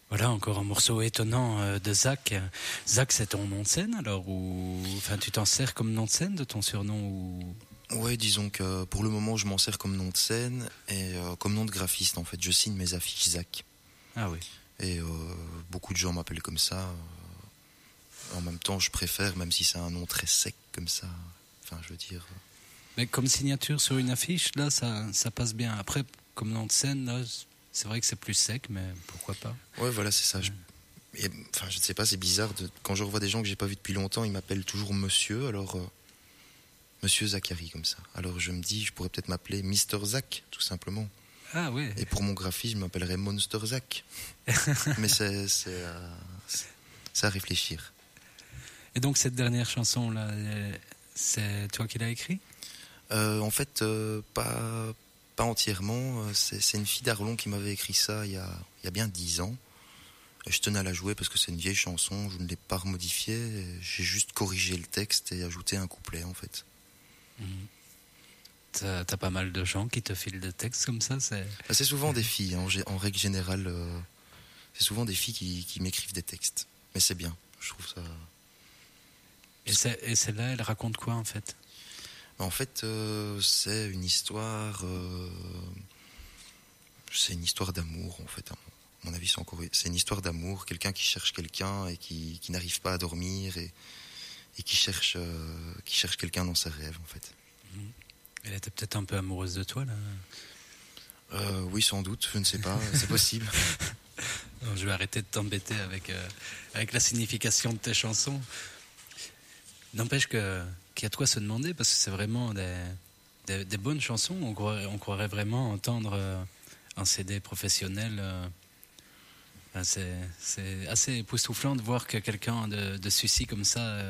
Voilà, encore un morceau étonnant de Zach. Zach, c'est ton nom de scène alors ou enfin tu t'en sers comme nom de scène de ton surnom ou Ouais, disons que pour le moment, je m'en sers comme nom de scène et comme nom de graphiste. En fait, je signe mes affiches Zach. Ah oui. Et beaucoup de gens m'appellent comme ça. En même temps, je préfère, même si c'est un nom très sec comme ça. Enfin, je veux dire. Mais comme signature sur une affiche, là, ça passe bien. Après, comme nom de scène, là, c'est vrai que c'est plus sec, mais pourquoi pas. Ouais, voilà, c'est ça. Je ne sais pas, c'est bizarre. Quand je revois des gens que j'ai pas vus depuis longtemps, ils m'appellent toujours Monsieur. Alors, Monsieur Zachary, comme ça. Alors, je me dis, je pourrais peut-être m'appeler Mister Zach, tout simplement. Ah oui. Et pour mon graphisme, je m'appellerais Monster Zach. Mais c'est à réfléchir. Et donc cette dernière chanson là, c'est toi qui l'as écrit? En fait, pas entièrement. C'est une fille d'Arlon qui m'avait écrit ça il y a bien 10 ans. Et je tenais à la jouer parce que c'est une vieille chanson. Je ne l'ai pas remodifiée. J'ai juste corrigé le texte et ajouté un couplet en fait. T'as pas mal de gens qui te filent des textes comme ça, C'est souvent des filles, hein, en règle générale. C'est souvent des filles qui m'écrivent des textes. Mais c'est bien, je trouve ça. Et celle-là, elle raconte quoi en fait? En fait, c'est une histoire. C'est une histoire d'amour en fait. À mon avis, c'est une histoire d'amour. Quelqu'un qui cherche quelqu'un et qui n'arrive pas à dormir et qui cherche quelqu'un dans ses rêves en fait. Elle était peut-être un peu amoureuse de toi là. Oui, sans doute, je ne sais pas, c'est possible. Non, je vais arrêter de t'embêter avec la signification de tes chansons. N'empêche qu'il y a de quoi se demander parce que c'est vraiment des bonnes chansons. On croirait vraiment entendre un CD professionnel. C'est assez époustouflant de voir que quelqu'un de Sucy comme ça